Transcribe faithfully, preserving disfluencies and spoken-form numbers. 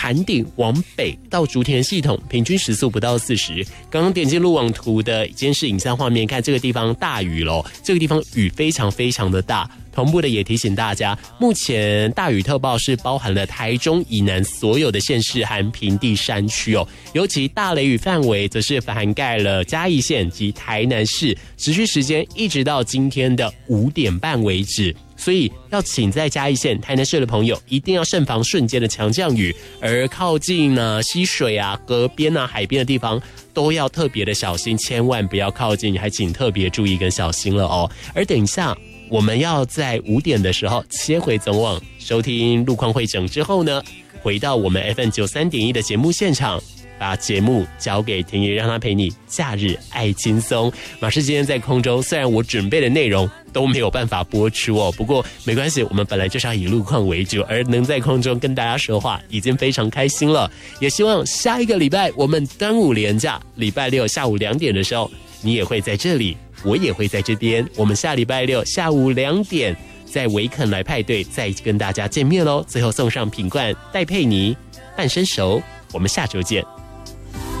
潭顶往北到竹田系统，平均时速不到四十。刚刚点进路网图的监视影像画面，看这个地方大雨咯，这个地方雨非常非常的大。同步的也提醒大家，目前大雨特报是包含了台中以南所有的县市和平地山区哦，尤其大雷雨范围则是涵盖了嘉义县及台南市，持续时间一直到今天的五点半为止。所以要请在嘉义县、台南市的朋友一定要慎防瞬间的强降雨，而靠近呢溪水啊、河边啊、海边的地方都要特别的小心，千万不要靠近，还请特别注意跟小心了哦。而等一下我们要在五点的时候切回总网收听路况会诊之后呢，回到我们 F M 九十三点一 的节目现场，把节目交给婷宜，让他陪你假日爱轻松。马氏今天在空中，虽然我准备的内容都没有办法播出哦，不过没关系，我们本来就是要以路况为主，而能在空中跟大家说话已经非常开心了。也希望下一个礼拜我们端午连假礼拜六下午两点的时候，你也会在这里，我也会在这边。我们下礼拜六下午两点在维肯来派对再跟大家见面咯。最后送上品冠戴佩妮半生熟，我们下周见。